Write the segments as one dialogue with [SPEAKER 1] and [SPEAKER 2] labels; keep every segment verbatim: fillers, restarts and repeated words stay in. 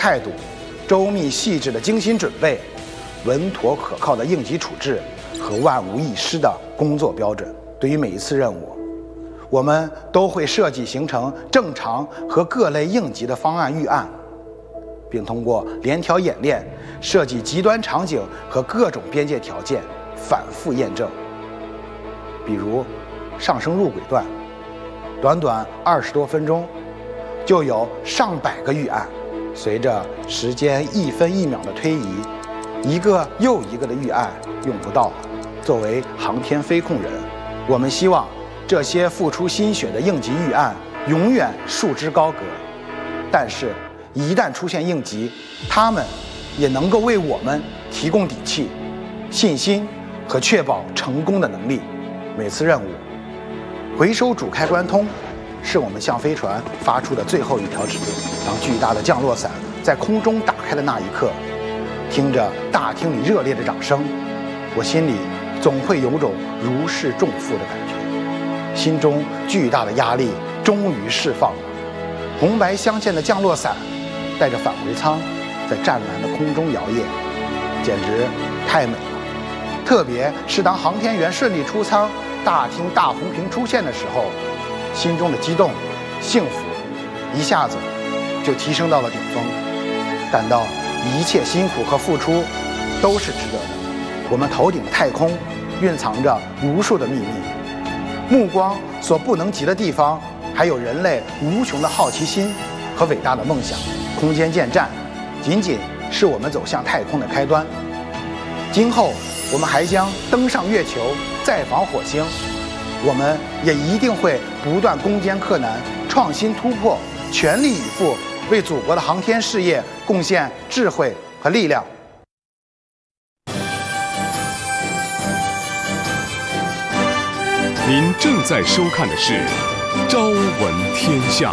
[SPEAKER 1] 态度、周密细致的精心准备、稳妥可靠的应急处置和万无一失的工作标准。对于每一次任务，我们都会设计形成正常和各类应急的方案预案，并通过联调演练设计极端场景和各种边界条件，反复验证。比如上升入轨段，短短二十多分钟，就有上百个预案。随着时间一分一秒的推移，一个又一个的预案用不到了。作为航天飞控人，我们希望这些付出心血的应急预案永远束之高阁。但是，一旦出现应急，他们也能够为我们提供底气、信心和确保成功的能力。每次任务，回收主开关通是我们向飞船发出的最后一条指令。当巨大的降落伞在空中打开的那一刻，听着大厅里热烈的掌声，我心里总会有种如释重负的感觉，心中巨大的压力终于释放了。红白相间的降落伞带着返回舱在湛蓝的空中摇曳，简直太美了。特别是当航天员顺利出舱，大厅大红屏出现的时候，心中的激动、幸福一下子就提升到了顶峰，感到一切辛苦和付出都是值得的。我们头顶的太空蕴藏着无数的秘密，目光所不能及的地方，还有人类无穷的好奇心和伟大的梦想。空间建站仅仅是我们走向太空的开端，今后我们还将登上月球，再访火星。我们也一定会不断攻坚克难，创新突破，全力以赴，为祖国的航天事业贡献智慧和力量。
[SPEAKER 2] 您正在收看的是《朝闻天下》。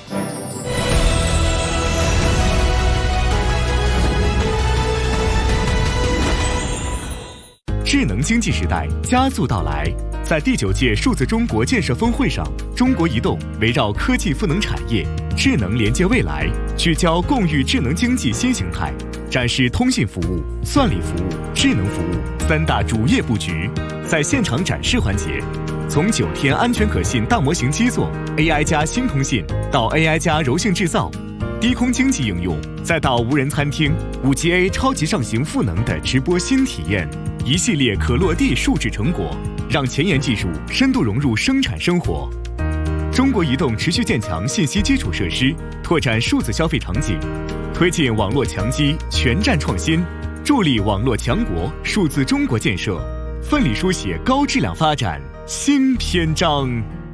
[SPEAKER 3] 智能经济时代加速到来。在第九届数字中国建设峰会上，中国移动围绕科技赋能产业、智能连接未来，聚焦共育智能经济新形态，展示通信服务、算力服务、智能服务三大主业布局。在现场展示环节，从九天安全可信大模型基座 A I 加新通信到 A I 加柔性制造，低空经济应用，再到无人餐厅、五 G A 超级上行赋能的直播新体验，一系列可落地数字成果，让前沿技术深度融入生产生活。中国移动持续建强信息基础设施，拓展数字消费场景，推进网络强基全站创新，助力网络强国数字中国建设，奋力书写高质量发展新篇章。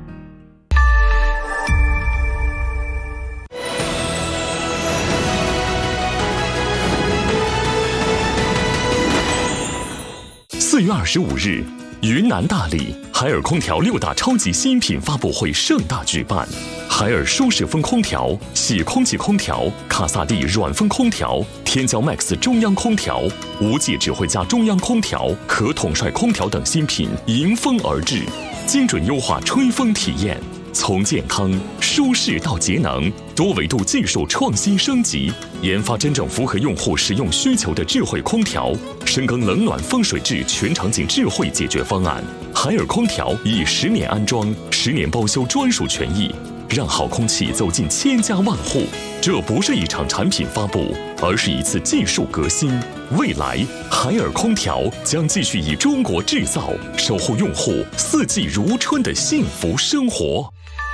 [SPEAKER 2] 四月二十五日，云南大理海尔空调六大超级新品发布会盛大举办。海尔舒适风空调、系空气空调、卡萨帝软风空调、天骄 Max 中央空调、无际指挥家中央空调、可统帅空调等新品迎风而至，精准优化吹风体验。从健康、舒适到节能，多维度技术创新升级，研发真正符合用户使用需求的智慧空调，深耕冷暖风水至全场景智慧解决方案。海尔空调以十年安装、十年包修专属权益，让好空气走进千家万户。这不是一场产品发布，而是一次技术革新。未来，海尔空调将继续以中国制造守护用户四季如春的幸福生活。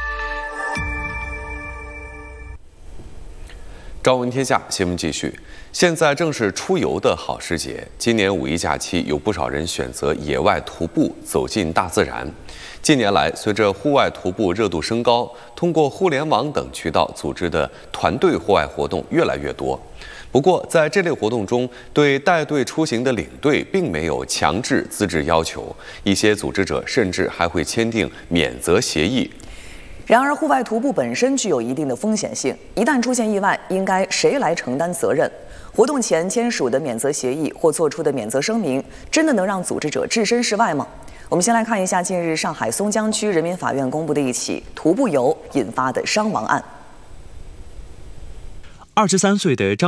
[SPEAKER 4] 朝闻天下新闻继续，现在正是出游的好时节。今年五一假期，有不少人选择野外徒步，走进大自然。近年来，随着户外徒步热度升高，通过互联网等渠道组织的团队户外活动越来越多。不过，在这类活动中，对带队出行的领队并没有强制资质要求，一些组织者甚至还会签订免责协议。
[SPEAKER 5] 然而，户外徒步本身具有一定的风险性，一旦出现意外，应该谁来承担责任？活动前签署的免责协议或做出的免责声明，真的能让组织者置身事外吗？我们先来看一下近日上海松江区人民法院公布的一起徒步游引发的伤亡案。
[SPEAKER 6] 二十三岁的张